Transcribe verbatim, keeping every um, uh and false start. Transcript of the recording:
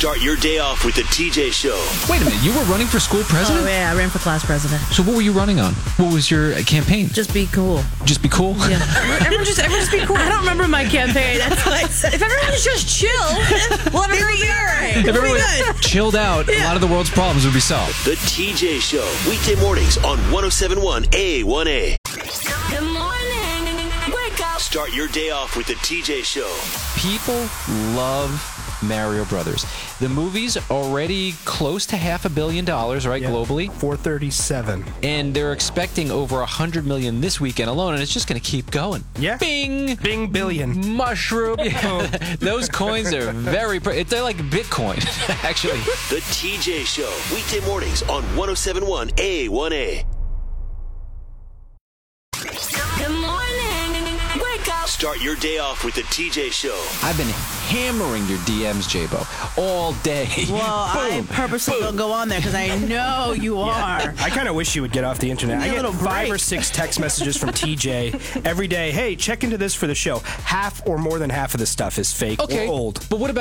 Start your day off with the T J Show. Wait a minute, you were running for school president? Oh, yeah, I ran for class president. So what were you running on? What was your campaign? Just be cool. Just be cool? Yeah. Everyone just, everyone just be cool. I don't remember my campaign. That's what I said. If everyone was just chill, well, everyone would be all right. If everyone chilled out, a lot of the world's problems would be solved. The T J Show. Weekday mornings on one oh seven point one A one A. Good morning. Wake up. Start your day off with the T J Show. People love Mario Brothers. The movie's already close to half a billion dollars, right, Yep. globally? four thirty-seven. And they're expecting over one hundred million this weekend alone, and it's just going to keep going. Yeah. Bing! Bing billion. Mushroom. Those coins are very... Pre- they're like Bitcoin, actually. The T J Show. Weekday mornings on one oh seven point one A one A. Good morning. Wake up. Start your day off with the T J Show. I've been hammering your D Ms, J-Bo, all day. Well, I Boom, purposely boom. don't go on there because I know you are. I kind of wish you would get off the internet. Give me I a get little five break. or six text messages from T J every day. Hey, check into this for the show. Half or more than half of the stuff is fake Okay, or old. but what about